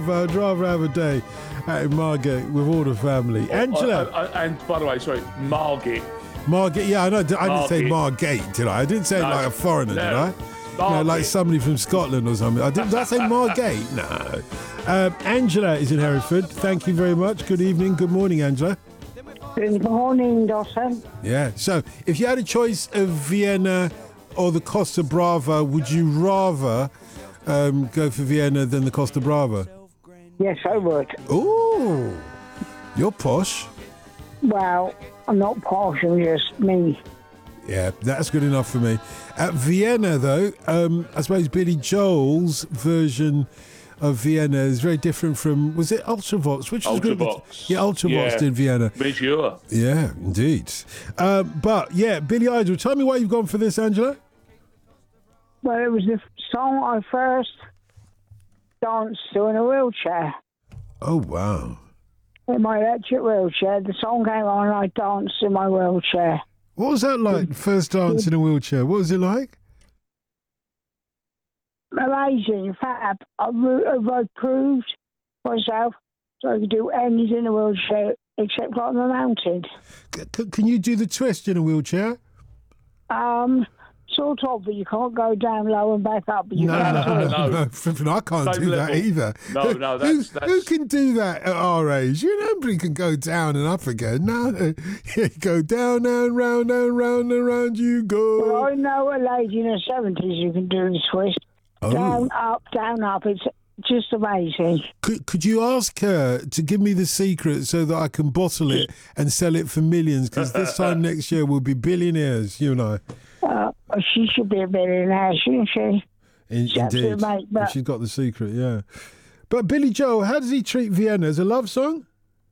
I'd rather have a day out in Margate with all the family. Angela. And by the way, sorry, Margate. Margate, yeah, I know. I didn't say Margate, did I? I didn't say it like a foreigner, did I? No, like somebody from Scotland or something. Did I say Margate? No. Angela is in Hereford. Thank you very much. Good evening. Good morning, Angela. Good morning, Dawson. Yeah. So, if you had a choice of Vienna or the Costa Brava, would you rather go for Vienna than the Costa Brava? Yes, I would. Ooh, you're posh. Well, I'm not posh, I'm just me. Yeah, that's good enough for me. At Vienna, though, I suppose Billy Joel's version of Vienna is very different from, was it Ultravox? Which was Ultravox. Yeah, Ultravox did Vienna. Visual. Yeah, indeed. But, yeah, Billy Idol. Tell me why you've gone for this, Angela. Well, it was the song I first danced to in a wheelchair. Oh, wow. In my electric wheelchair. The song came on and I danced in my wheelchair. What was that like, first dance in a wheelchair? What was it like? Amazing, fab. I proved myself so I could do anything in a wheelchair except climb a mountain. Can you do the twist in a wheelchair? Sort of, but you can't go down low and back up. But you can. No. I can't do that either. No, who can do that at our age? Nobody can go down and up again. No, you go down and round and round and round you go. Well, I know a lady in her 70s who can do the twist. Oh. Down, up. It's just amazing. Could you ask her to give me the secret so that I can bottle it and sell it for millions? Because this time next year we'll be billionaires, you and I. She should be a billionaire, shouldn't she? Indeed. She's got the secret, yeah. But Billy Joel, how does he treat Vienna? As a love song?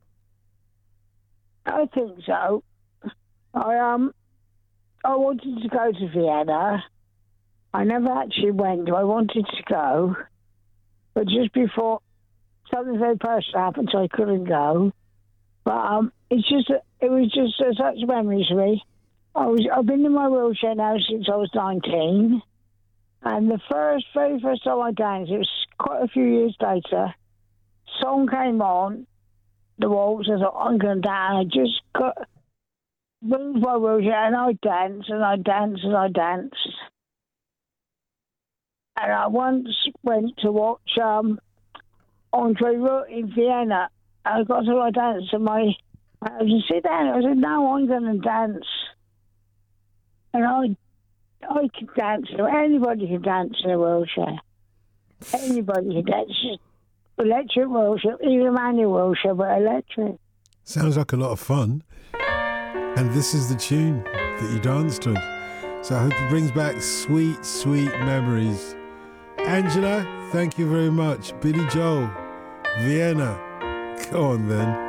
I think so. I wanted to go to Vienna. I never actually went. I wanted to go. But just before something very personal happened, so I couldn't go. But it was just such memories for me. I've been in my wheelchair now since I was 19. And the very first time I danced, it was quite a few years later, song came on, the waltz, I thought, I'm going to dance. I just moved my wheelchair and I danced and I danced and I danced. And I once went to watch Andre Roth in Vienna. I got to my dance and I said, sit down. I said, no, I'm going to dance. And I can dance. Anybody can dance in a wheelchair. Anybody can dance. Electric wheelchair, even a manual wheelchair, but electric. Sounds like a lot of fun. And this is the tune that you danced to. So I hope it brings back sweet, sweet memories. Angela, thank you very much. Billy Joel, Vienna. Go on then.